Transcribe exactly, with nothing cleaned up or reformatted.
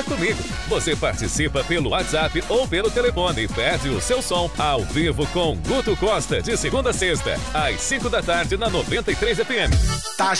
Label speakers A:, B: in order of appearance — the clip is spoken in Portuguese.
A: Fala Comigo. Você participa pelo WhatsApp ou pelo telefone e pede o seu som ao vivo com Guto Costa, de segunda a sexta, às cinco da tarde, na noventa e três F M.
B: Tá